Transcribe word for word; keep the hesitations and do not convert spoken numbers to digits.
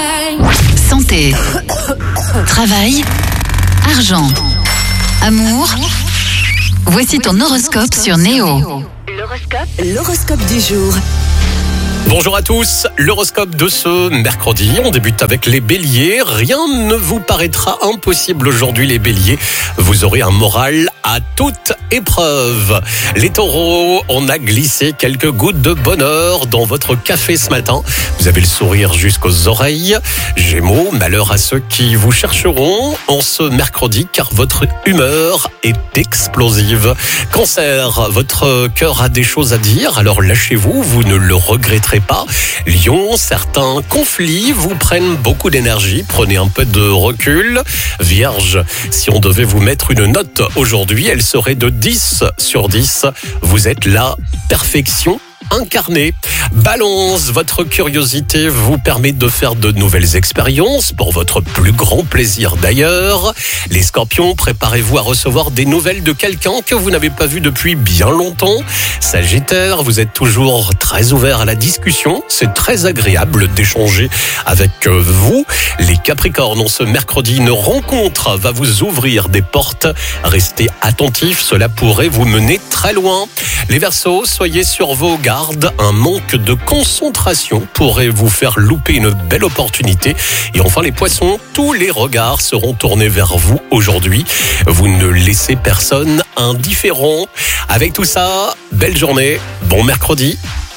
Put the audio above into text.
Santé, travail, argent, amour. Voici ton horoscope sur Néo. L'horoscope, l'horoscope du jour. Bonjour à tous, l'horoscope de ce mercredi, on débute avec les béliers. Rien ne vous paraîtra impossible aujourd'hui les béliers, vous aurez un moral à toute épreuve. Les taureaux, on a glissé quelques gouttes de bonheur dans votre café ce matin, vous avez le sourire jusqu'aux oreilles. Gémeaux, malheur à ceux qui vous chercheront en ce mercredi car votre humeur est explosive. Cancer, votre cœur a des choses à dire, alors lâchez-vous, vous ne le regretterez pas. Lion, certains conflits vous prennent beaucoup d'énergie, prenez un peu de recul. Vierge, si on devait vous mettre une note aujourd'hui, elle serait de dix sur dix. Vous êtes la perfection incarnée. Balance, votre curiosité vous permet de faire de nouvelles expériences pour votre plus grand plaisir d'ailleurs. Les scorpions, préparez-vous à recevoir des nouvelles de quelqu'un que vous n'avez pas vu depuis bien longtemps. Sagittaire, vous êtes toujours très ouvert à la discussion, c'est très agréable d'échanger avec vous. Les capricornes, ce mercredi, une rencontre va vous ouvrir des portes. Restez attentifs, cela pourrait vous mener très loin. Les Verseaux, soyez sur vos gardes. Un manque de concentration pourrait vous faire louper une belle opportunité. Et enfin les poissons, tous les regards seront tournés vers vous aujourd'hui. Vous ne laissez personne indifférent. Avec tout ça, belle journée, bon mercredi.